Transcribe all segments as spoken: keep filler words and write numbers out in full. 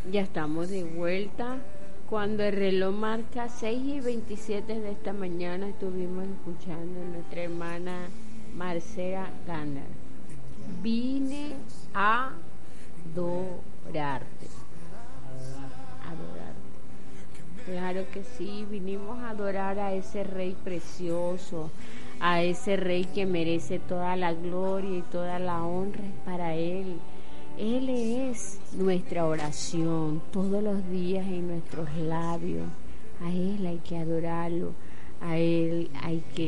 Ya estamos de vuelta. Cuando el reloj marca seis y veintisiete de esta mañana, estuvimos escuchando a nuestra hermana Marcela Ganner. Vine a adorarte. Adorarte. Claro que sí, vinimos a adorar a ese Rey precioso, a ese Rey que merece toda la gloria y toda la honra para Él. Él es nuestra oración todos los días en nuestros labios. A Él hay que adorarlo, a Él hay que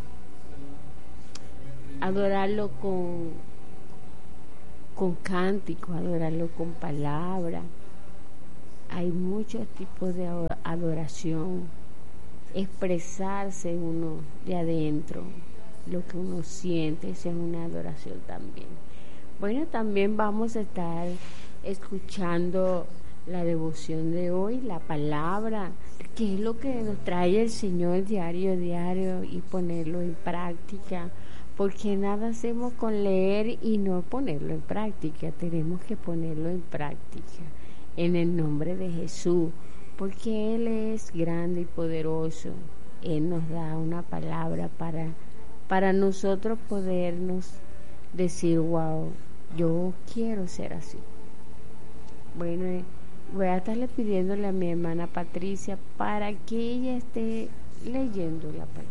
adorarlo con, con cántico, adorarlo con palabra. Hay muchos tipos de adoración, expresarse uno de adentro, lo que uno siente, esa es una adoración también. Bueno, también vamos a estar escuchando la devoción de hoy, la palabra, que es lo que nos trae el Señor diario, diario, y ponerlo en práctica, porque nada hacemos con leer y no ponerlo en práctica, tenemos que ponerlo en práctica, en el nombre de Jesús, porque Él es grande y poderoso. Él nos da una palabra para, para nosotros podernos decir, wow, yo quiero ser así. Bueno, eh, voy a estarle pidiéndole a mi hermana Patricia para que ella esté leyendo la palabra.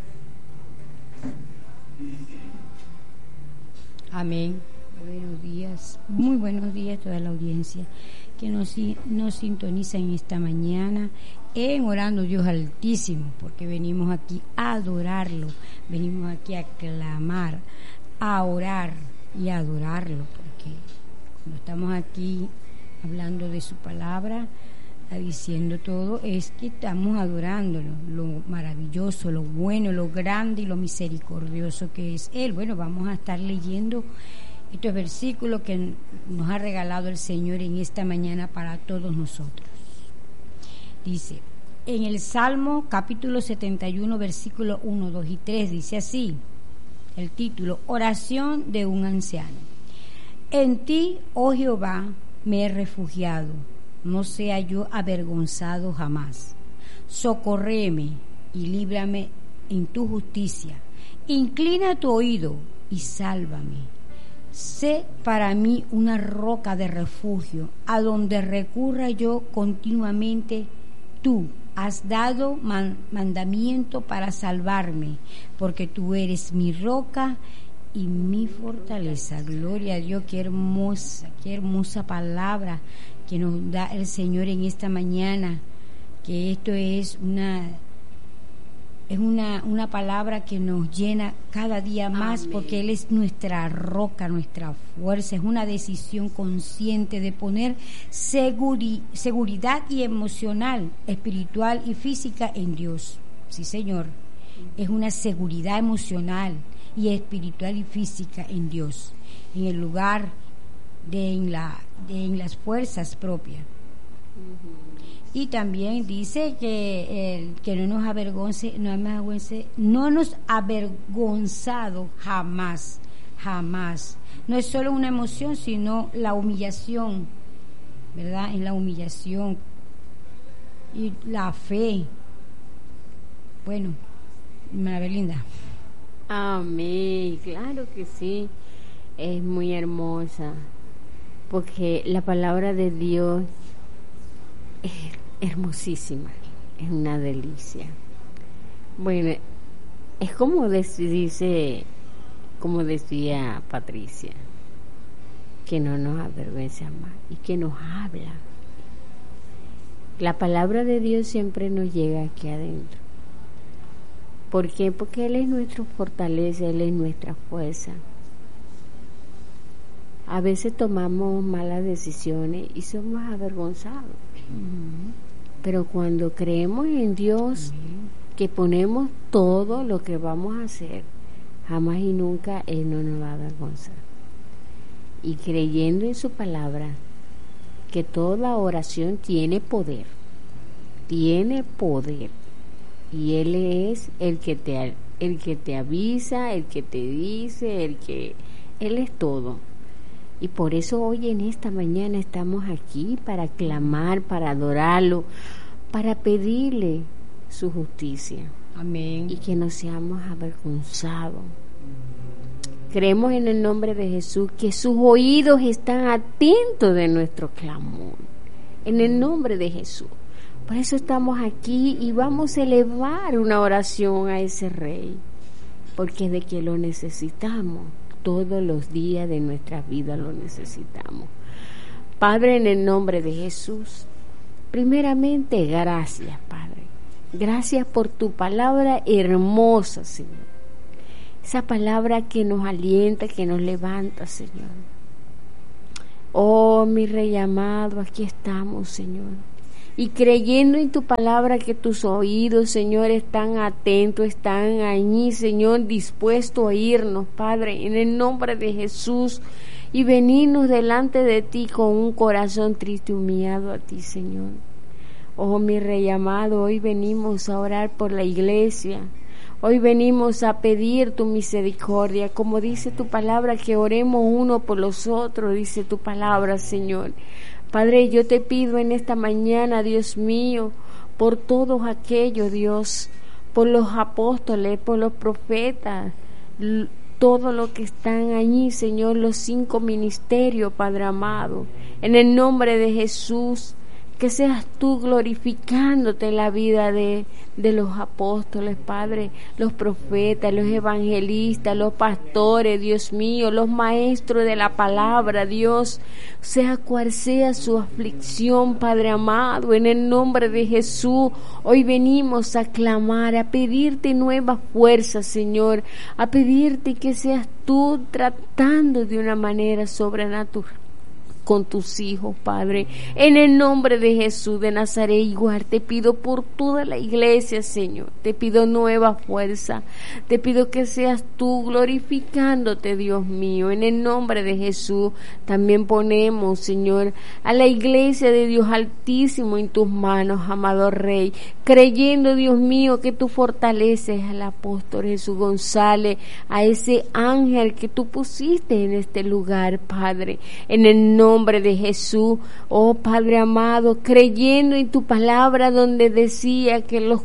Amén. Buenos días, muy buenos días a toda la audiencia que nos, nos sintoniza en esta mañana en Orando Dios Altísimo, porque venimos aquí a adorarlo, venimos aquí a clamar, a orar y a adorarlo, porque cuando estamos aquí hablando de su palabra, diciendo todo, es que estamos adorándolo, lo maravilloso, lo bueno, lo grande y lo misericordioso que es Él. Bueno, vamos a estar leyendo estos versículos que nos ha regalado el Señor en esta mañana para todos nosotros. Dice, en el Salmo capítulo setenta y uno, versículos uno, dos y tres, dice así, el título, Oración de un anciano. En ti, oh Jehová, me he refugiado, no sea yo avergonzado jamás. Socórreme y líbrame en tu justicia. Inclina tu oído y sálvame. Sé para mí una roca de refugio, a donde recurra yo continuamente. Tú has dado man- mandamiento para salvarme, porque tú eres mi roca y mi fortaleza. Gloria a Dios, qué hermosa, qué hermosa palabra que nos da el Señor en esta mañana, que esto es una es una, una palabra que nos llena cada día más. Amén. Porque Él es nuestra roca, nuestra fuerza, es una decisión consciente de poner seguri, seguridad y emocional, espiritual y física en Dios. Sí, Señor, es una seguridad emocional y espiritual y física en Dios, en el lugar de en, la, de en las fuerzas propias. Uh-huh. Y también dice que el que no nos avergonce, no nos avergonce, no nos avergonzado jamás, jamás. No es solo una emoción, sino la humillación, ¿verdad? Es la humillación y la fe. Bueno, María Belinda. Amén, claro que sí, es muy hermosa, porque la palabra de Dios es hermosísima, es una delicia. Bueno, es como dice, como decía Patricia, que no nos avergüenza más y que nos habla. La palabra de Dios siempre nos llega aquí adentro. ¿Por qué? Porque Él es nuestra fortaleza, Él es nuestra fuerza. A veces tomamos malas decisiones y somos avergonzados. Uh-huh. Pero cuando creemos en Dios, uh-huh, que ponemos todo lo que vamos a hacer, jamás y nunca Él no nos va a avergonzar. Y creyendo en su palabra, que toda oración tiene poder, tiene poder. Y Él es el que te el que te avisa, el que te dice, el que Él es todo. Y por eso hoy en esta mañana estamos aquí para clamar, para adorarlo, para pedirle su justicia. Amén. Y que no seamos avergonzados. Creemos en el nombre de Jesús que sus oídos están atentos de nuestro clamor. En el nombre de Jesús. Por eso estamos aquí y vamos a elevar una oración a ese Rey. Porque de que lo necesitamos. Todos los días de nuestra vida lo necesitamos. Padre, en el nombre de Jesús, primeramente, gracias, Padre. Gracias por tu palabra hermosa, Señor. Esa palabra que nos alienta, que nos levanta, Señor. Oh, mi Rey amado, aquí estamos, Señor. Y creyendo en tu palabra que tus oídos, Señor, están atentos, están allí, Señor, dispuestos a oírnos, Padre, en el nombre de Jesús, y venirnos delante de ti con un corazón triste y humillado a ti, Señor. Oh, mi Rey amado, hoy venimos a orar por la iglesia. Hoy venimos a pedir tu misericordia, como dice tu palabra, que oremos uno por los otros, dice tu palabra, Señor. Padre, yo te pido en esta mañana, Dios mío, por todos aquellos, Dios, por los apóstoles, por los profetas, todo lo que están allí, Señor, los cinco ministerios, Padre amado, en el nombre de Jesús, que seas tú glorificándote en la vida de, de los apóstoles, Padre, los profetas, los evangelistas, los pastores, Dios mío, los maestros de la palabra, Dios, sea cual sea su aflicción, Padre amado, en el nombre de Jesús, hoy venimos a clamar, a pedirte nueva fuerza, Señor, a pedirte que seas tú tratando de una manera sobrenatural con tus hijos, Padre, en el nombre de Jesús de Nazaret. Igual te pido por toda la iglesia, Señor, te pido nueva fuerza, te pido que seas tú glorificándote, Dios mío, en el nombre de Jesús. También ponemos, Señor, a la iglesia de Dios Altísimo en tus manos, amado Rey, creyendo, Dios mío, que tú fortaleces al apóstol Jesús González, a ese ángel que tú pusiste en este lugar, Padre, en el nombre nombre de Jesús, oh Padre amado, creyendo en tu palabra donde decía que los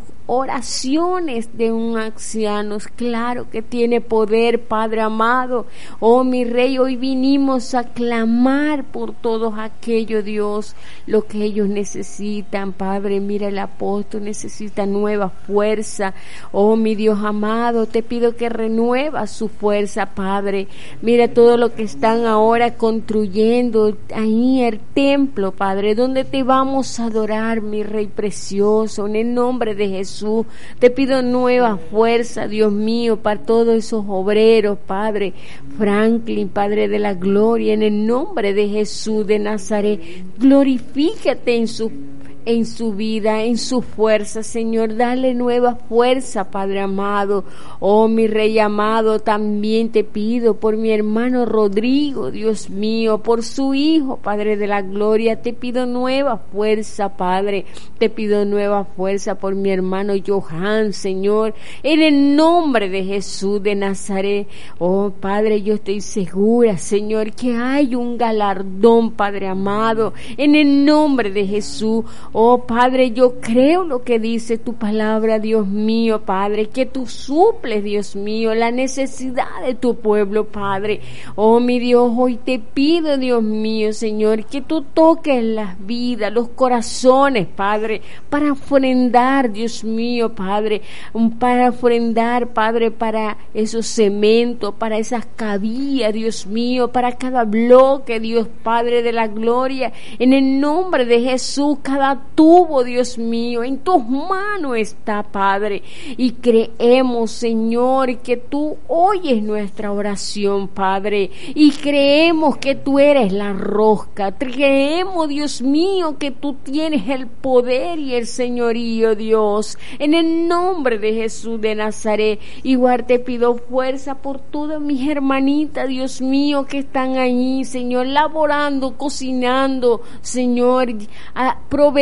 oraciones de un anciano, claro que tiene poder, Padre amado. Oh mi Rey, hoy vinimos a clamar por todos aquellos, Dios, lo que ellos necesitan, Padre. Mira, el apóstol necesita nueva fuerza. Oh mi Dios amado, te pido que renueva su fuerza, Padre. Mira todo lo que están ahora construyendo ahí el templo, Padre, donde te vamos a adorar, mi Rey precioso, en el nombre de Jesús. Te pido nueva fuerza, Dios mío, para todos esos obreros, Padre Franklin, Padre de la gloria, en el nombre de Jesús de Nazaret. Glorifícate en su en su vida, en su fuerza, Señor, dale nueva fuerza, Padre amado. Oh mi Rey amado, también te pido por mi hermano Rodrigo, Dios mío, por su hijo, Padre de la gloria, te pido nueva fuerza, Padre, te pido nueva fuerza por mi hermano Johan, Señor, en el nombre de Jesús de Nazaret. Oh Padre, yo estoy segura, Señor, que hay un galardón, Padre amado, en el nombre de Jesús. Oh Padre, yo creo lo que dice tu palabra, Dios mío, Padre, que tú suples, Dios mío, la necesidad de tu pueblo, Padre. Oh mi Dios, hoy te pido, Dios mío, Señor, que tú toques las vidas, los corazones, Padre, para ofrendar, Dios mío, Padre, para ofrendar, Padre, para esos cementos, para esas cabillas, Dios mío, para cada bloque, Dios Padre de la gloria, en el nombre de Jesús, cada tubo, Dios mío, en tus manos está, Padre, y creemos, Señor, que tú oyes nuestra oración, Padre, y creemos que tú eres la rosca, creemos, Dios mío, que tú tienes el poder y el señorío, Dios, en el nombre de Jesús de Nazaret. Igual te pido fuerza por todas mis hermanitas, Dios mío, que están ahí, Señor, laborando, cocinando, Señor, proveyendo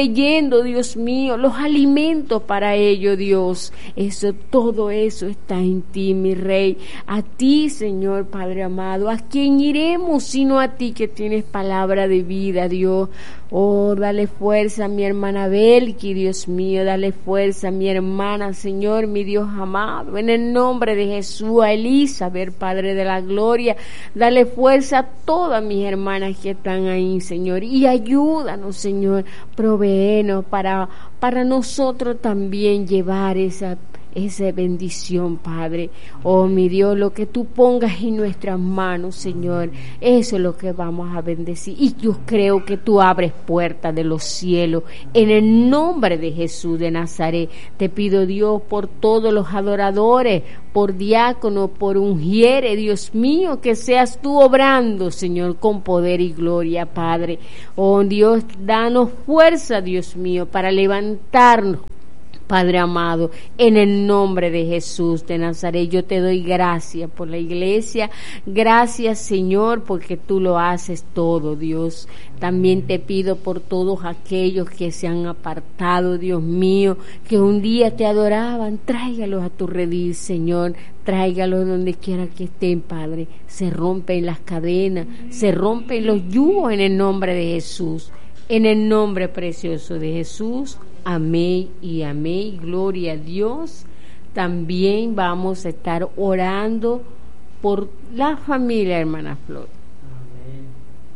proveyendo, Dios mío, los alimentos para ellos, Dios. Eso, todo eso está en ti, mi Rey. A ti, Señor Padre amado, ¿a quién iremos sino a ti que tienes palabra de vida, Dios? Oh, dale fuerza a mi hermana Belki, Dios mío, dale fuerza a mi hermana, Señor, mi Dios amado, en el nombre de Jesús, a Elizabeth, Padre de la gloria, dale fuerza a todas mis hermanas que están ahí, Señor, y ayúdanos, Señor, provéenos para, para nosotros también llevar esa esa bendición, Padre. Oh, mi Dios, lo que tú pongas en nuestras manos, Señor, eso es lo que vamos a bendecir. Y yo creo que tú abres puertas de los cielos. En el nombre de Jesús de Nazaret, te pido, Dios, por todos los adoradores, por diácono, por ungiere, Dios mío, que seas tú obrando, Señor, con poder y gloria, Padre. Oh, Dios, danos fuerza, Dios mío, para levantarnos, Padre amado, en el nombre de Jesús de Nazaret. Yo te doy gracias por la iglesia, gracias, Señor, porque tú lo haces todo, Dios. También te pido por todos aquellos que se han apartado, Dios mío, que un día te adoraban, tráigalos a tu redil, Señor, tráigalos donde quiera que estén, Padre. Se rompen las cadenas, se rompen los yugos en el nombre de Jesús, en el nombre precioso de Jesús. Amén y amén, gloria a Dios. También vamos a estar orando por la familia, hermana Flor. Amén.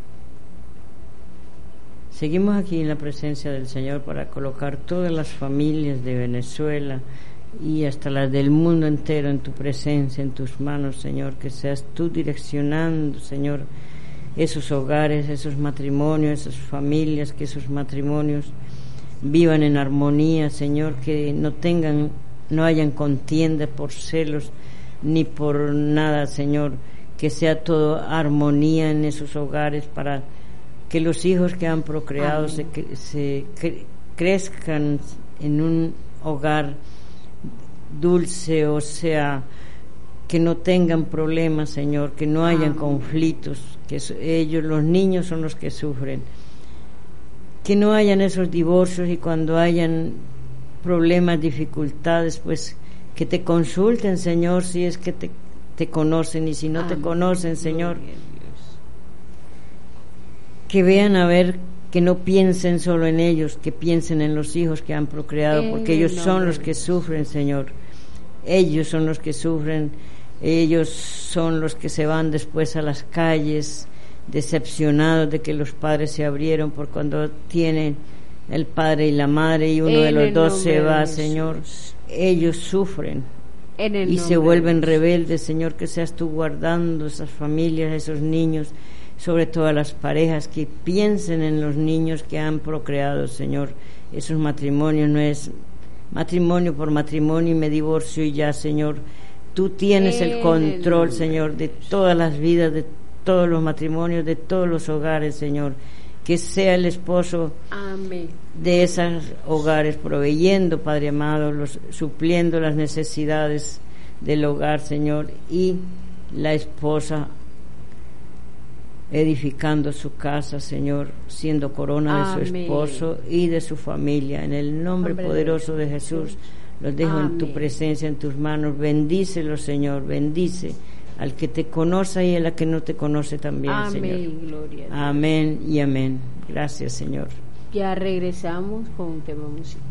Seguimos aquí en la presencia del Señor para colocar todas las familias de Venezuela y hasta las del mundo entero en tu presencia, en tus manos, Señor, que seas tú direccionando, Señor, esos hogares, esos matrimonios, esas familias, que esos matrimonios vivan en armonía, Señor, que no tengan, no hayan contienda por celos ni por nada, Señor, que sea todo armonía en esos hogares para que los hijos que han procreado se, se cre, crezcan en un hogar dulce, o sea, que no tengan problemas, Señor, que no hayan conflictos, que ellos, los niños, son los que sufren. Que no hayan esos divorcios, y cuando hayan problemas, dificultades, pues que te consulten, Señor, si es que te, te conocen, y si no Amén. Te conocen, Señor, que vean a ver, que no piensen solo en ellos, que piensen en los hijos que han procreado, en porque ellos son los que sufren, Señor. Ellos son los que sufren, ellos son los que se van después a las calles decepcionados de que los padres se abrieron, por cuando tienen el padre y la madre y uno en de los dos se va, Señor, ellos sufren y se vuelven rebeldes, Señor, que seas tú guardando esas familias, esos niños, sobre todo las parejas, que piensen en los niños que han procreado, Señor. Esos matrimonios no es matrimonio por matrimonio y me divorcio y ya, Señor, tú tienes el control, Señor, de todas las vidas, de todos los matrimonios, de todos los hogares, Señor, que sea el esposo Amén. De esos hogares proveyendo, Padre amado, los, supliendo las necesidades del hogar, Señor, y la esposa edificando su casa, Señor, siendo corona Amén. De su esposo y de su familia, en el nombre Amén. Poderoso de Jesús, los dejo Amén. En tu presencia, en tus manos. Bendícelo, Señor, bendice al que te conoce y a la que no te conoce también, amén, Señor. Gloria a Dios. Amén y amén. Gracias, Señor. Ya regresamos con un tema musical.